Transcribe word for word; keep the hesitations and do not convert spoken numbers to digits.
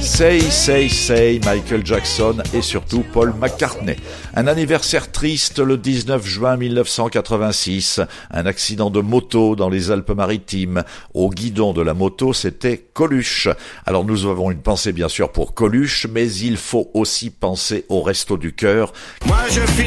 Say, Say, Say, Michael Jackson et surtout Paul McCartney. Un anniversaire triste le dix-neuf juin mille neuf cent quatre-vingt-six. Un accident de moto dans les Alpes-Maritimes. Au guidon de la moto, c'était Coluche. Alors nous avons une pensée bien sûr pour Coluche, mais il faut aussi penser au Resto du Cœur. Moi je file